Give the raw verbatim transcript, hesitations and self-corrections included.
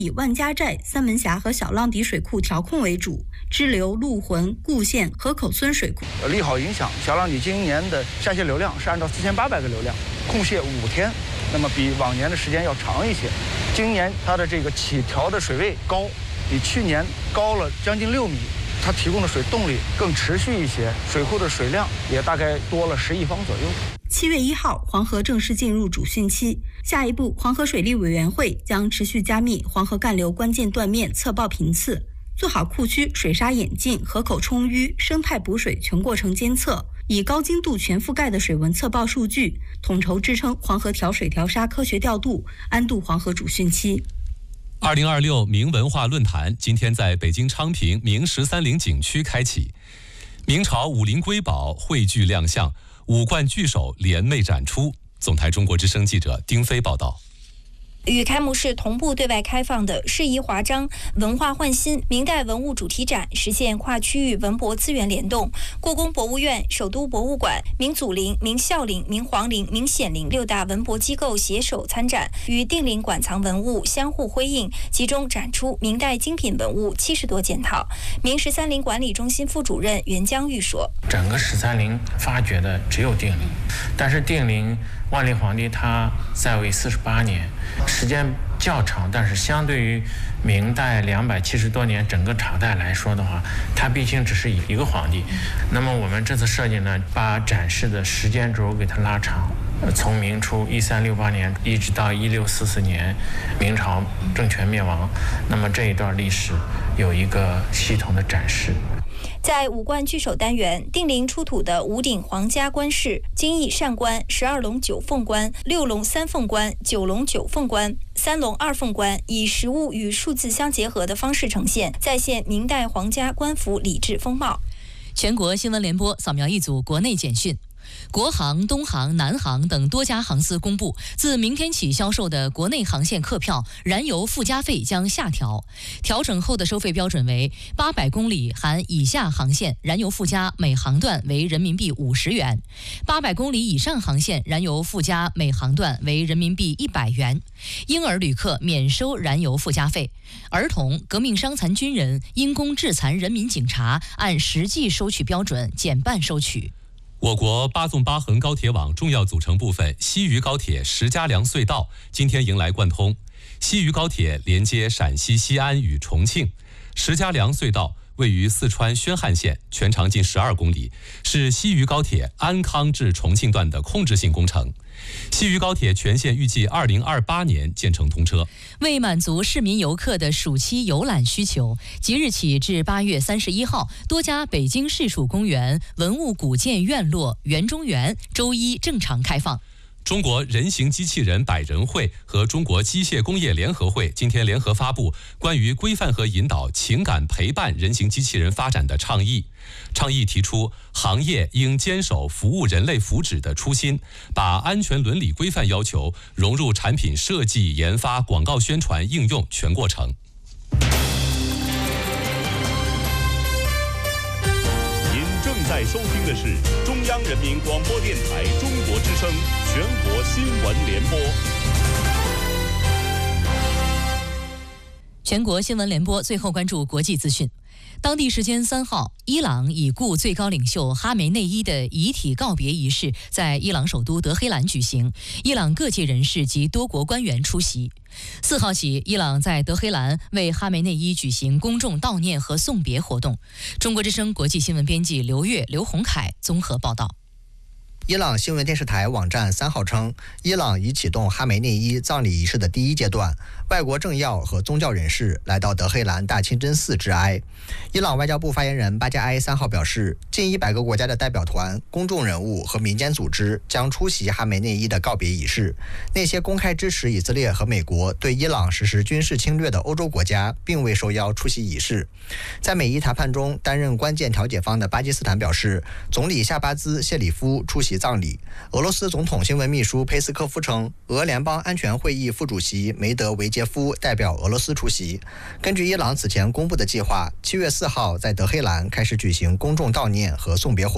以万家寨、三门峡和小浪底水库调控为主，支流陆浑、固县、河口村水库利好影响。小浪底今年的下泄流量是按照四千八百个流量，控泄五天，那么比往年的时间要长一些。今年它的这个起调的水位高，比去年高了将近六米。它提供的水动力更持续一些，水库的水量也大概多了十亿方左右。 七月一号，黄河正式进入主汛期。下一步，黄河水利委员会将持续加密黄河干流关键断面测报频次，做好库区水沙演进、河口充淤、生态补水全过程监测，以高精度全覆盖的水文测报数据，统筹支撑黄河调水调沙科学调度，安度黄河主汛期。 二零二六明文化论坛今天在北京昌平明十三陵景区开启，明朝武林瑰宝汇聚亮相，五冠聚首联袂展出。总台中国之声记者丁飞报道。 与开幕式同步对外开放的适宜华章文化焕新明代文物主题展，实现跨区域文博资源联动。故宫博物院、首都博物馆、明祖陵、明孝陵、明皇陵、明显陵六大文博机构携手参展，与定陵馆藏文物相互辉映，集中展出明代精品文物七十多件套。明十三陵管理中心副主任袁江玉说：“ 整个十三陵发掘的只有定陵，但是定陵万历皇帝他在位四十八年。”时间较长，但是相对于明代两百七十多年整个朝代来说的话，它毕竟只是一个皇帝。那么我们这次设计呢，把展示的时间轴给它拉长，从明初一三六八年一直到一六四四年，明朝政权灭亡。那么这一段历史有一个系统的展示。 在五冠聚首单元，定陵出土的五顶皇家冠饰、金翼扇冠、十二龙九凤冠、六龙三凤冠、九龙九凤冠、三龙二凤冠，以实物与数字相结合的方式呈现，再现明代皇家官服礼制风貌。 全国新闻联播扫描一组国内简讯。国航、东航、南航等多家航司公布，自明天起销售的国内航线客票燃油附加费将下调，调整后的收费标准为八百公里含以下航线燃油附加每航段为人民币五十元，八百公里以上航线燃油附加每航段为人民币一百元。婴儿旅客免收燃油附加费，儿童、革命伤残军人、因公致残人民警察按实际收取标准减半收取。 我国八纵八横高铁网重要组成部分西渝高铁石家梁隧道今天迎来贯通。西渝高铁连接陕西西安与重庆，石家梁隧道位于四川宣汉县，全长近十二公里，是西渝高铁安康至重庆段的控制性工程。西渝高铁全线预计二零二八年建成通车。 为满足市民游客的暑期游览需求，即日起至八月三十一号，多家北京市属公园、文物古建院落、园中园周一正常开放。 中国人形机器人百人会和中国机械工业联合会今天联合发布关于规范和引导情感陪伴人形机器人发展的倡议。倡议提出，行业应坚守服务人类福祉的初心，把安全伦理规范要求融入产品设计、研发、广告宣传、应用全过程。 您正在收听的是中央人民广播电台中国之声全国新闻联播。 全国新闻联播最后关注国际资讯。当地时间三号，伊朗已故最高领袖哈梅内伊的遗体告别仪式在伊朗首都德黑兰举行，伊朗各界人士及多国官员出席。四号起，伊朗在德黑兰为哈梅内伊举行公众悼念和送别活动。中国之声国际新闻编辑刘月、刘洪凯综合报道。 伊朗新闻电视台网站三号称，伊朗已启动哈梅内伊葬礼仪式的第一阶段，外国政要和宗教人士来到德黑兰大清真寺致哀。伊朗外交部发言人巴加埃三号表示，近一百个国家的代表团、公众人物和民间组织将出席哈梅内伊的告别仪式。那些公开支持以色列和美国对伊朗实施军事侵略的欧洲国家并未受邀出席仪式。在美伊谈判中担任关键调解方的巴基斯坦表示，总理夏巴兹·谢里夫出席葬礼。俄罗斯总统新闻秘书佩斯科夫称，俄联邦安全会议副主席梅德韦杰夫代表俄罗斯出席。根据伊朗此前公布的计划，七月四号在德黑兰开始举行公众悼念和送别活动。